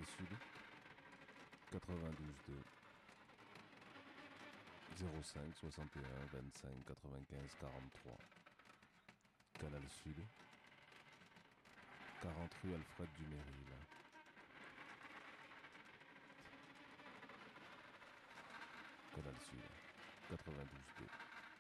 Sud, 92.2, 05 61 25 95 43. Canal Sud, 40 rue Alfred Duméryl. Canal Sud, 92.2.